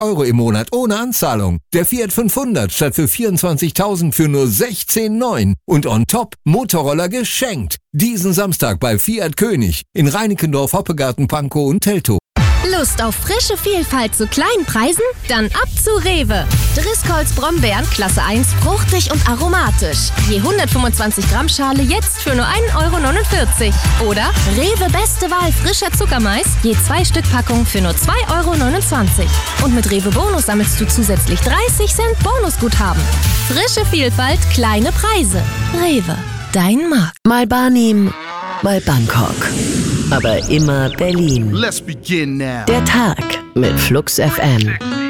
€ im Monat ohne Anzahlung. Der Fiat 500 statt für 24.000 für nur 16,9. Und on top Motorroller geschenkt. Diesen Samstag bei Fiat König in Reinickendorf, Hoppegarten, Pankow und Teltow. Lust auf frische Vielfalt zu kleinen Preisen? Dann ab zu Rewe. Driscolls Brombeeren Klasse 1 fruchtig und aromatisch. Je 125 Gramm Schale jetzt für nur 1,49 €. Oder Rewe Beste Wahl frischer Zuckermais, je 2 Stück Packung für nur 2,29 €. Und mit Rewe Bonus sammelst du zusätzlich 30 Cent Bonusguthaben. Frische Vielfalt, kleine Preise. Rewe, dein Markt. Mal Barnim, mal Bangkok. Aber immer Berlin. Let's begin now. Der Tag mit Flux FM.